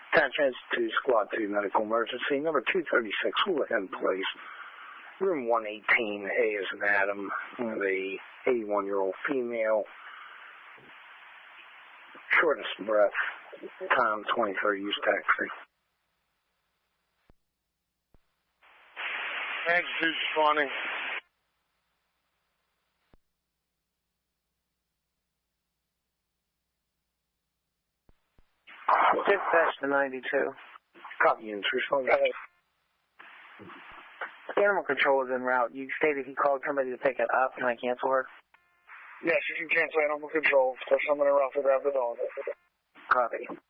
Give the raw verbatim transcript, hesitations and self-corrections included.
Attention to Squad two Medical Emergency, number two thirty-six, Houlihan Place. Room one eighteen, A is an Adam, with a eighty-one-year-old female. Shortest breath, time twenty-third, use taxi. Magnitude spawning. Dispatch to ninety-two. Copy, entry, Animal control is en route. You stated he called somebody to pick it up. Can I cancel her? Yes, you can cancel animal control. There's someone in route to grab the dog. Copy.